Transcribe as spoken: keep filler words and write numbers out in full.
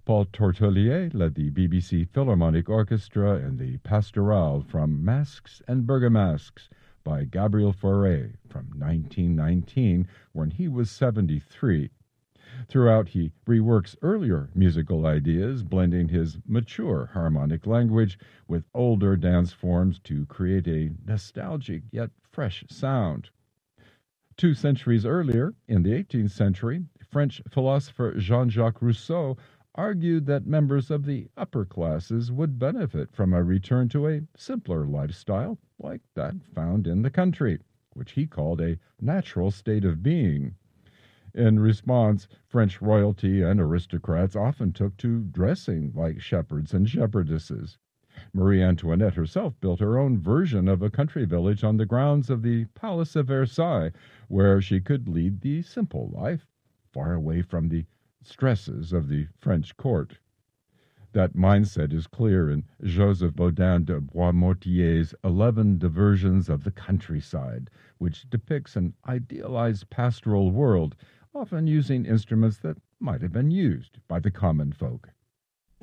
Paul Tortelier led the B B C Philharmonic Orchestra in the Pastorale from Masques and Bergamasques by Gabriel Fauré from nineteen nineteen, when he was seventy-three. Throughout, he reworks earlier musical ideas, blending his mature harmonic language with older dance forms to create a nostalgic yet fresh sound. Two centuries earlier, in the eighteenth century, French philosopher Jean-Jacques Rousseau argued that members of the upper classes would benefit from a return to a simpler lifestyle like that found in the country, which he called a natural state of being. In response, French royalty and aristocrats often took to dressing like shepherds and shepherdesses. Marie Antoinette herself built her own version of a country village on the grounds of the Palace of Versailles, where she could lead the simple life, far away from the stresses of the French court. That mindset is clear in Joseph Bodin de Boismortier's Eleven Diversions of the Countryside, which depicts an idealized pastoral world, often using instruments that might have been used by the common folk.